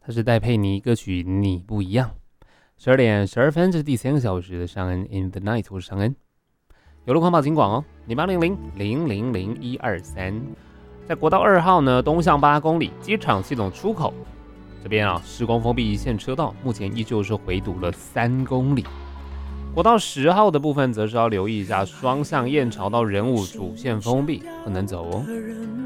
它是戴佩妮歌曲《你不一样》。12点12分，这是第3个小时的尚恩 In the Night， 我是尚恩。有路狂跑警广哦，0800000123，在国道2号呢东向8公里机场系统出口这边施工封闭一线车道，目前依旧是回堵了3公里。国道10号的部分则是要留意一下双向燕巢到仁武主线封闭，不能走哦。